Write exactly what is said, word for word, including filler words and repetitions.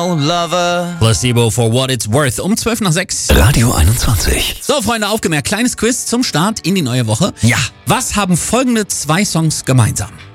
Oh, Lover. Placebo for What It's Worth um zwölf nach sechs. Radio einundzwanzig. So, Freunde, aufgemerkt. Kleines Quiz zum Start in die neue Woche. Ja. Was haben folgende zwei Songs gemeinsam?